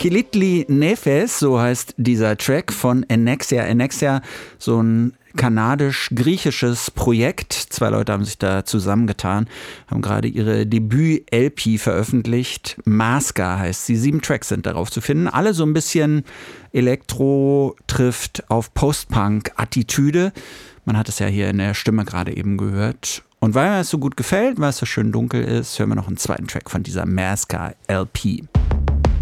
Kilitli Nefes, so heißt dieser Track von Ennexia. Ennexia, so ein kanadisch-griechisches Projekt. 2 Leute haben sich da zusammengetan, haben gerade ihre Debüt-LP veröffentlicht. Maska heißt sie. 7 Tracks sind darauf zu finden. Alle so ein bisschen Elektro trifft auf Post-Punk-Attitüde. Man hat es ja hier in der Stimme gerade eben gehört. Und weil mir es so gut gefällt, weil es so schön dunkel ist, hören wir noch einen zweiten Track von dieser Maska-LP.